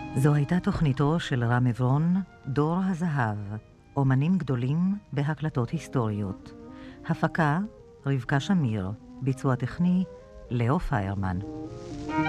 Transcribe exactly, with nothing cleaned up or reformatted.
זו הייתה תוכניתו של רם עברון, דור הזהב, אומנים גדולים בהקלטות היסטוריות. הפקה, רבקה שמיר, ביצוע טכני, לאו פיירמן.